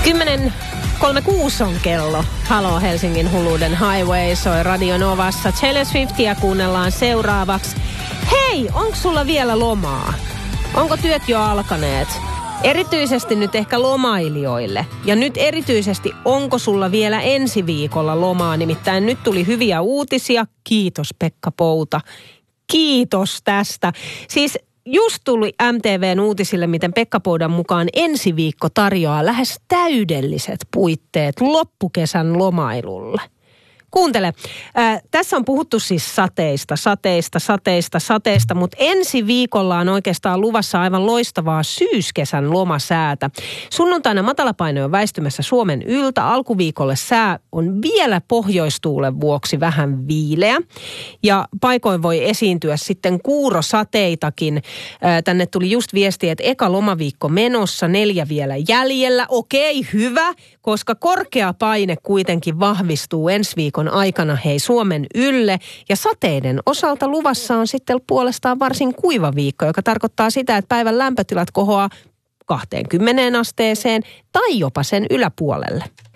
10.36 on kello. Halo Helsingin hulluuden Highway soi Radio Novassa. Taylor Swiftia kuunnellaan seuraavaksi. Hei, onko sulla vielä lomaa? Onko työt jo alkaneet? Erityisesti nyt ehkä lomailijoille. Ja nyt erityisesti, onko sulla vielä ensi viikolla lomaa? Nimittäin nyt tuli hyviä uutisia. Kiitos Pekka Pouta. Kiitos tästä. Siis just tuli MTVn uutisille, miten Pekka Poudan mukaan ensi viikko tarjoaa lähes täydelliset puitteet loppukesän lomailulle. Kuuntele, tässä on puhuttu siis sateista, mutta ensi viikolla on oikeastaan luvassa aivan loistavaa syyskesän lomasäätä. Sunnuntaina matalapaine on väistymässä Suomen yltä. Alkuviikolle sää on vielä pohjoistuulen vuoksi vähän viileä. Ja paikoin voi esiintyä sitten kuurosateitakin. Tänne tuli just viesti, että eka lomaviikko menossa, 4 vielä jäljellä. Okei, hyvä, koska korkea paine kuitenkin vahvistuu ensi viikon aikana Suomen ylle. Ja sateiden osalta luvassa on sitten puolestaan varsin kuiva viikko, joka tarkoittaa sitä, että päivän lämpötilat kohoaa 20 asteeseen tai jopa sen yläpuolelle.